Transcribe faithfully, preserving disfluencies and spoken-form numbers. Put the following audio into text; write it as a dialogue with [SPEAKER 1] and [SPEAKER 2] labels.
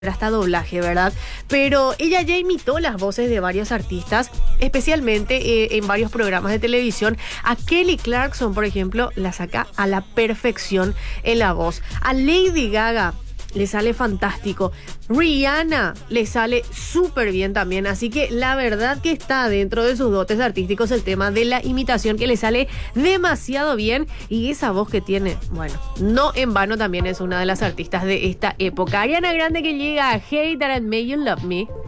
[SPEAKER 1] hasta doblaje, ¿verdad? Pero ella ya imitó las voces de varios artistas, especialmente eh, en varios programas de televisión. A Kelly Clarkson, por ejemplo, la saca a la perfección en la voz. A Lady Gaga le sale fantástico. Rihanna le sale súper bien también. Así que la verdad que está dentro de sus dotes artísticos el tema de la imitación, que le sale demasiado bien. Y esa voz que tiene, bueno, no en vano también es una de las artistas de esta época. Ariana Grande, que llega a Hey That I Made You Love Me.